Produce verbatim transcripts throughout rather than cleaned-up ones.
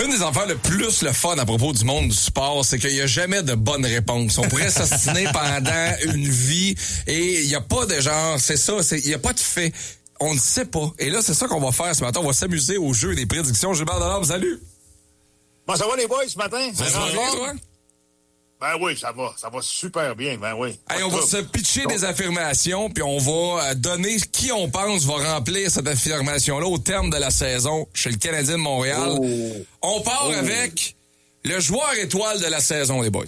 Une des affaires le plus le fun à propos du monde du sport, c'est qu'il n'y a jamais de bonne réponse. On pourrait s'ostiner pendant une vie et il n'y a pas de genre, c'est ça, il n'y a pas de fait. On ne sait pas. Et là, c'est ça qu'on va faire ce matin. On va s'amuser au jeu des prédictions. Gilbert Delorme, salut! Bon, ça va les boys ce matin? Ça va bien, toi? Ben oui, ça va. Ça va super bien, ben oui. Hey, on va se pitcher des affirmations, puis on va donner qui on pense va remplir cette affirmation-là au terme de la saison chez le Canadien de Montréal. Oh. On part Oh. avec le joueur étoile de la saison, les boys.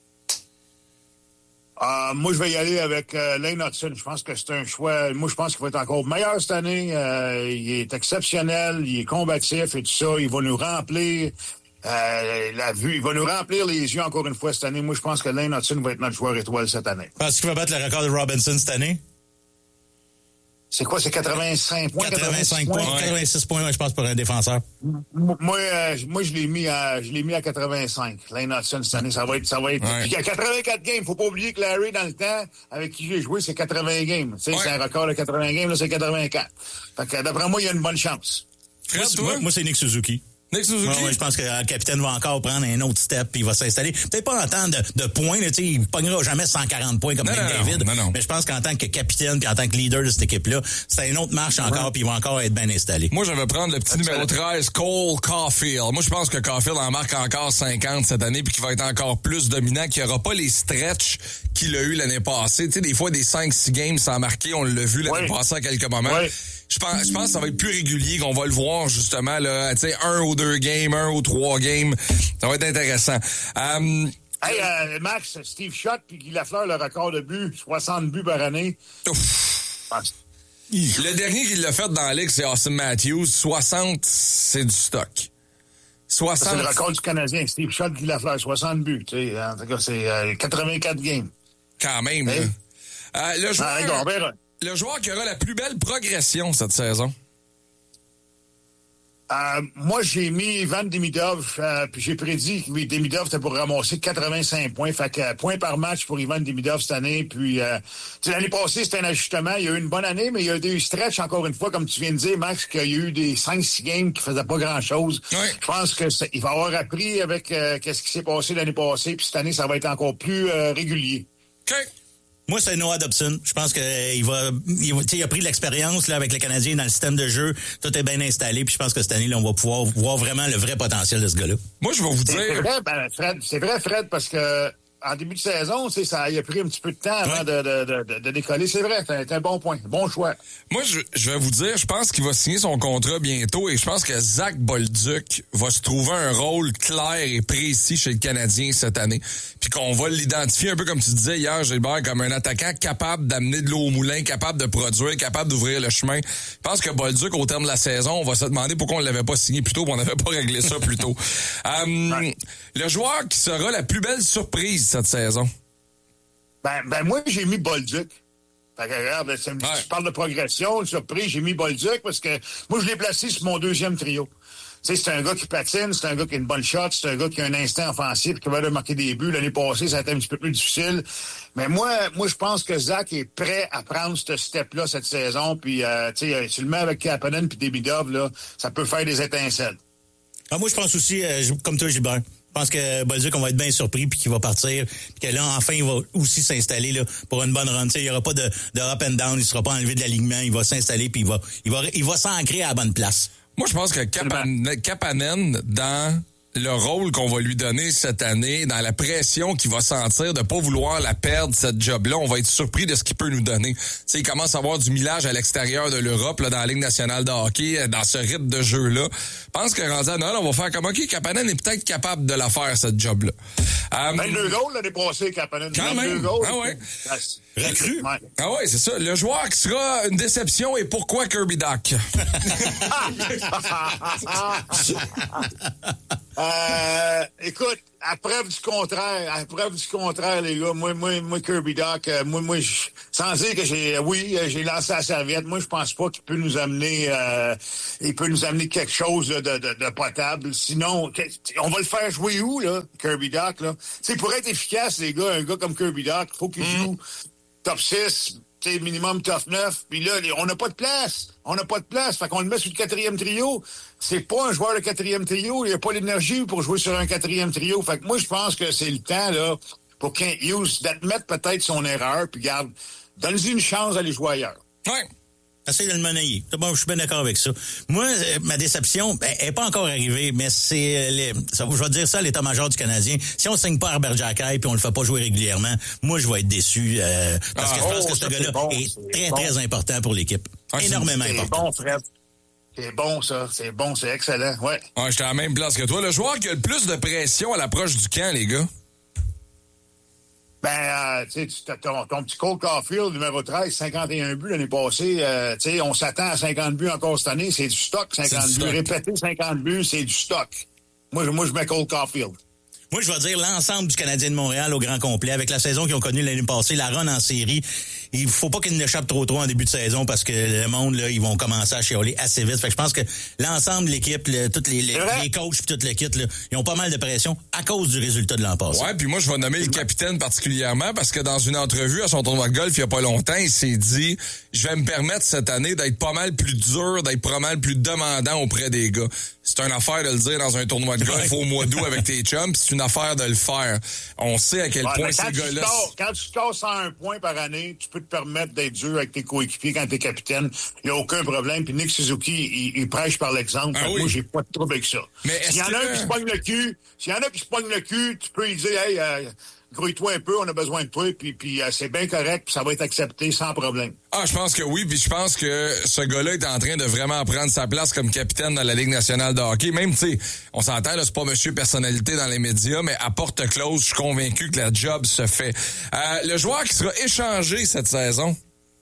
Euh, moi, je vais y aller avec euh, Lane Hudson. Je pense que c'est un choix. Moi, je pense qu'il va être encore meilleur cette année. Euh, il est exceptionnel, il est combatif et tout ça. Il va nous remplir euh, la vue. Il va nous remplir les yeux encore une fois cette année. Moi, je pense que Lane Hudson va être notre joueur étoile cette année. Penses-tu qu'il va battre le record de Robinson cette année? C'est quoi, c'est quatre-vingt-cinq points? quatre-vingt-cinq points, points. quatre-vingt-six points, je pense, pour un défenseur. Moi, euh, moi, je l'ai mis à, je l'ai mis à quatre-vingt-cinq. Lane Hudson cette année, ça va être, ça va être. Ouais. Puis il y a quatre-vingt-quatre games. Faut pas oublier que Larry, dans le temps, avec qui j'ai joué, c'est quatre-vingts games. Tu sais, Ouais. c'est un record de quatre-vingts games, là, c'est quatre-vingt-quatre. Fait que, d'après moi, il y a une bonne chance. Fred, toi? Moi, moi, c'est Nick Suzuki. Nick Suzuki? Ouais, ouais, je pense que le capitaine va encore prendre un autre step puis il va s'installer. Peut-être pas en temps de, de points, là, il ne pognera jamais cent quarante points comme Non, McDavid. non, non, non. Mais je pense qu'en tant que capitaine puis en tant que leader de cette équipe-là, c'est une autre marche encore puis il va encore être bien installé. Moi, je vais prendre le petit numéro treize, Cole Caulfield. Moi, je pense que Caulfield en marque encore cinquante cette année puis qu'il va être encore plus dominant, qu'il n'y aura pas les stretches qu'il a eu l'année passée. Tu sais, des fois, des cinq six games sans marquer, on l'a vu l'année Oui. passée à quelques moments. Oui. Je pense, je pense que ça va être plus régulier, qu'on va le voir justement, là, tu sais, un ou deux games, un ou trois games. Ça va être intéressant. Um, Hey, euh, Max, Steve Schott puis Guy Lafleur, le record de buts, soixante buts par année. ouf. Ah, Le dernier qui l'a fait dans la ligue, c'est Austin Matthews. soixante, c'est du stock. soixante. C'est le record du Canadien. Steve Schott, Guy Lafleur, soixante buts. Tu sais, en tout cas, c'est euh, quatre-vingt-quatre games. Quand même, Hey. là. Euh, le joueur... Ah, regarde, on verra. Le joueur qui aura la plus belle progression cette saison. Euh, moi, j'ai mis Ivan Demidov, euh, puis j'ai prédit que oui, Demidov était pour ramasser quatre-vingt-cinq points. Fait que euh, point par match pour Ivan Demidov cette année. Puis euh, l'année passée, c'était un ajustement. Il y a eu une bonne année, mais il y a eu des stretch, encore une fois, comme tu viens de dire, Max, qu'il y a eu des cinq six games qui faisaient pas grand-chose. Ouais. Je pense que il va avoir appris avec euh, qu'est-ce qui s'est passé l'année passée, puis cette année, ça va être encore plus euh, régulier. OK. Moi, c'est Noah Dobson. Je pense qu'il va, il, va, il a pris de l'expérience là avec les Canadiens dans le système de jeu. Tout est bien installé. Puis je pense que cette année, là, on va pouvoir voir vraiment le vrai potentiel de ce gars-là. Moi, je vais vous C'est dire... vrai, ben, Fred, c'est vrai, Fred, parce que en début de saison, tu sais, ça il a pris un petit peu de temps avant Ouais. de, de, de, de décoller. C'est vrai, c'est un bon point, bon choix. Moi, je, je vais vous dire, je pense qu'il va signer son contrat bientôt et je pense que Zach Bolduc va se trouver un rôle clair et précis chez le Canadien cette année. Puis qu'on va l'identifier un peu comme tu disais hier, Gilbert, comme un attaquant capable d'amener de l'eau au moulin, capable de produire, capable d'ouvrir le chemin. Je pense que Bolduc, au terme de la saison, on va se demander pourquoi on l'avait pas signé plus tôt, on n'avait pas réglé ça plus tôt. Um, Ouais. Le joueur qui sera la plus belle surprise cette saison. Ben, ben moi, j'ai mis Bolduc. Fait que, regarde, c'est- Ouais. tu parles de progression, de surprise, j'ai mis Bolduc parce que moi, je l'ai placé sur mon deuxième trio. Tu sais, c'est un gars qui patine, c'est un gars qui a une bonne shot, c'est un gars qui a un instinct offensif, qui va de marquer des buts. L'année passée, ça a été un petit peu plus difficile. Mais moi, moi, je pense que Zach est prêt à prendre ce step-là cette saison. Puis, euh, tu sais, tu le mets avec Kapanen puis Demidov, là, ça peut faire des étincelles. Ah, moi, je pense aussi, euh, comme toi, Gilbert. Je pense que Bolduc, on va être bien surpris puis qu'il va partir. Puis que là, enfin, il va aussi s'installer là, pour une bonne run. Tu sais, il n'y aura pas de, de up and down, il sera pas enlevé de l'alignement. Il va s'installer puis il va, il va, il va s'ancrer à la bonne place. Moi, je pense que Kapanen, Kapanen, dans le rôle qu'on va lui donner cette année, dans la pression qu'il va sentir de pas vouloir la perdre, cette job-là, on va être surpris de ce qu'il peut nous donner. Tu sais, il commence à avoir du millage à l'extérieur de l'Europe, là, dans la Ligue nationale de hockey, dans ce rythme de jeu-là. Je pense que rendu à Noël, on va faire comme, OK, Kapanen est peut-être capable de la faire, cette job-là. Um, vingt-deux goals l'année passée, Kapanen. Quand vingt-deux même. goals. Ah ouais. Ah, c'est- Recru. Ouais. Ah ouais, c'est ça. Le joueur qui sera une déception et pourquoi Kirby Dach? Euh, écoute, à preuve du contraire, à preuve du contraire, les gars, moi, moi, moi, Kirby Dach, euh, moi, moi, je- sans dire que j'ai, oui, euh, j'ai lancé la serviette, moi, je pense pas qu'il peut nous amener, euh, il peut nous amener quelque chose de, de, de potable. Sinon, que- on va le faire jouer où, là, Kirby Dach, là? Tu sais, pour être efficace, les gars, un gars comme Kirby Dach, il faut qu'il joue top six, tu sais, minimum top neuf. Puis là, on n'a pas de place. On n'a pas de place. Fait qu'on le met sur le quatrième trio. C'est pas un joueur de quatrième trio. Il n'y a pas l'énergie pour jouer sur un quatrième trio. Fait que moi, je pense que c'est le temps, là, pour Kent Hughes d'admettre peut-être son erreur. Puis garde, donne-lui une chance d'aller jouer ailleurs. Ouais. Essaye de le monnayer. Bon, je suis bien d'accord avec ça. Moi, euh, ma déception, ben, elle n'est pas encore arrivée, mais c'est, euh, les, ça, je vais dire ça, l'état-major du Canadien. Si on ne signe pas Herbert Jacquet puis on le fait pas jouer régulièrement, moi, je vais être déçu euh, parce ah, que je pense oh, que ce gars-là bon, est, est très, bon. très important pour l'équipe. Ah, énormément c'est important. Bon, Fred. C'est bon, ça. C'est bon, c'est excellent. Ouais. Ah, j'étais à la même place que toi. Le joueur qui a le plus de pression à l'approche du camp, les gars. Ben, euh, tu sais, ton, ton petit Cole Caulfield, numéro treize, cinquante et un buts l'année passée. Euh, tu sais, on s'attend à cinquante buts encore cette année. C'est du stock, cinquante buts. Répéter cinquante buts, c'est du stock. Moi, moi je mets Cole Caulfield. Moi, je vais dire l'ensemble du Canadien de Montréal au grand complet, avec la saison qu'ils ont connue l'année passée, la run en série. Il faut pas qu'ils n'échappent trop trop en début de saison parce que le monde, là, ils vont commencer à chialer assez vite. Fait que je pense que l'ensemble de l'équipe, le, toutes les, les, les coachs puis toute l'équipe, là, ils ont pas mal de pression à cause du résultat de l'an passé. Ouais, puis moi, je vais nommer le capitaine particulièrement parce que dans une entrevue à son tournoi de golf il y a pas longtemps, il s'est dit, je vais me permettre cette année d'être pas mal plus dur, d'être pas mal plus demandant auprès des gars. C'est une affaire de le dire dans un tournoi de golf au mois d'août avec tes chums, puis c'est une affaire de le faire. On sait à quel ouais, point ces gars-là... Scores, quand tu scores cent un points par année, tu peux te permettre d'être dur avec tes coéquipiers quand t'es capitaine. Il n'y a aucun problème. Puis Nick Suzuki, il, il prêche par l'exemple. Ah oui. Moi, j'ai pas de trouble avec ça. Mais s'il y en a un qui se pogne le cul, s'il y en a qui se pogne le cul, tu peux lui dire, hey, euh, grouille-toi un peu, on a besoin de toi, puis, puis euh, c'est bien correct, puis ça va être accepté sans problème. Ah, je pense que oui, puis je pense que ce gars-là est en train de vraiment prendre sa place comme capitaine dans la Ligue nationale de hockey. Même, tu sais, on s'entend, là, c'est pas monsieur personnalité dans les médias, mais à porte close, je suis convaincu que la job se fait. Euh, le joueur qui sera échangé cette saison...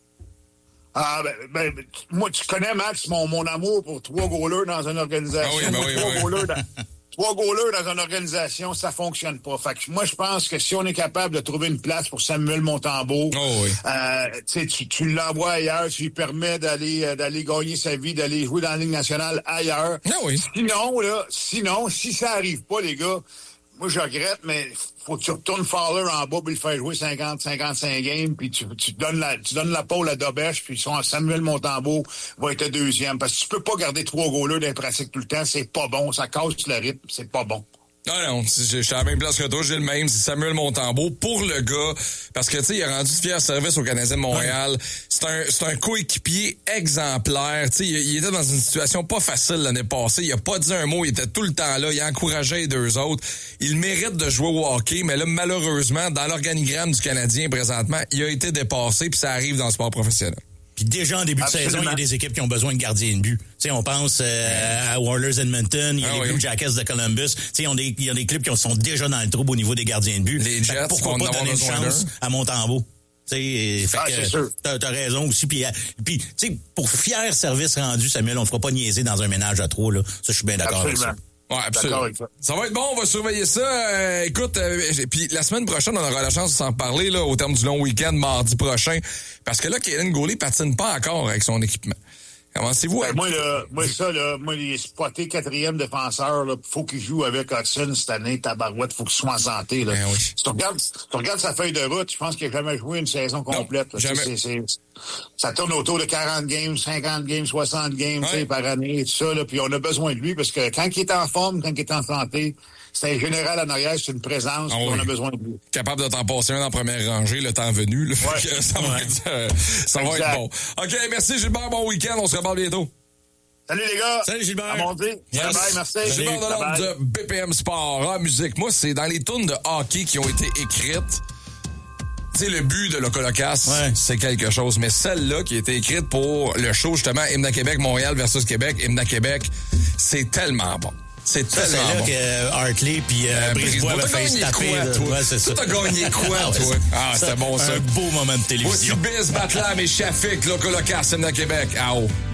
Ah, ben, ben, moi, tu connais, Max, mon, mon amour pour trois goalers dans une organisation. Ah oui, ben oui, trois oui. goalers dans... Trois goalers dans une organisation, ça fonctionne pas. Fait que moi, je pense que si on est capable de trouver une place pour Samuel Montembeault, oh oui. euh, tu, tu l'envoies ailleurs, tu lui permets d'aller euh, d'aller gagner sa vie, d'aller jouer dans la Ligue nationale ailleurs. Oh oui. Sinon, là, sinon, si ça arrive pas, les gars, moi, je regrette, mais faut que tu retournes Fowler en bas puis le faire jouer cinquante cinquante-cinq games, puis tu, tu donnes la tu donnes la pôle à Dobèche, puis son Samuel Montembeault va être deuxième. Parce que tu peux pas garder trois goalers dans les pratiques tout le temps, c'est pas bon, ça casse le rythme, c'est pas bon. Non, non, je suis à la même place que toi, j'ai le même, c'est Samuel Montembeault pour le gars, parce que, tu sais, il a rendu de fier service au Canadien de Montréal. Ouais. C'est un, c'est un coéquipier exemplaire, tu sais, il, il était dans une situation pas facile l'année passée, il a pas dit un mot, il était tout le temps là, il encourageait les deux autres. Il mérite de jouer au hockey, mais là, malheureusement, dans l'organigramme du Canadien présentement, il a été dépassé, puis ça arrive dans le sport professionnel. Puis déjà en début Absolument. de saison, il y a des équipes qui ont besoin de gardiens de but. Tu sais, on pense euh, à Oilers Edmonton, il y a ah les oui. Blue Jackets de Columbus. Tu sais, il y a des clubs qui sont déjà dans le trouble au niveau des gardiens de but. Les Jets, pourquoi pas donner une chance à Montembeault? Tu sais, ah, fait que t'as, t'as raison aussi. Puis, puis tu sais, pour fier service rendu, Samuel, on ne fera pas niaiser dans un ménage à trois, là. Ça, je suis bien d'accord Absolument. avec ça. Ouais, absolument. Ça. ça va être bon, on va surveiller ça. Euh, écoute, euh, puis la semaine prochaine, on aura la chance de s'en parler là, au terme du long week-end, mardi prochain. Parce que là, Kaden Goulet patine pas encore avec son équipement. Commencez-vous ben, à... Moi, là, moi, ça, là, moi, il est spoté quatrième défenseur, là. Faut qu'il joue avec Hudson cette année, tabarouette, faut qu'il soit en santé, là. Ben oui. Si tu regardes, si tu regardes sa feuille de route, je pense qu'il n'a jamais joué une saison complète. Non, jamais. C'est, c'est, ça tourne autour de quarante games, cinquante games, soixante games, ouais. par année, et tout ça, là. Puis on a besoin de lui parce que quand il est en forme, quand il est en santé, c'est un général en arrière, c'est une présence, ah, oui. on a besoin de lui. Capable de t'en passer un en première rangée, le temps venu, là. Ouais. Que ça va, ouais. être, euh, ça va être bon. OK, merci Gilbert, bon week-end, on se reparle bientôt. Salut les gars! Salut Gilbert! À mon Dieu! Yes. Bye bye, merci! Gilbert Delorme de B P M Sport, ah, musique. Moi, c'est dans les tunes de hockey qui ont été écrites. Tu sais, le but de Locolocas, ouais. c'est quelque chose. Mais celle-là qui a été écrite pour le show, justement, Hymne à Québec, Montréal versus Québec, Hymne à Québec, c'est tellement bon. C'est ça, tellement c'est là bon. que euh, Hartley puis euh, euh, Brisebois avaient fait se taper. Quoi, toi? Ouais, c'est ça. Toi, t'as gagné quoi, toi? Ah, c'était bon, ça. Un beau moment de télévision. Voici Biz Batlam et Shafik, Locolocas, Hymne à Québec. Ah, oh.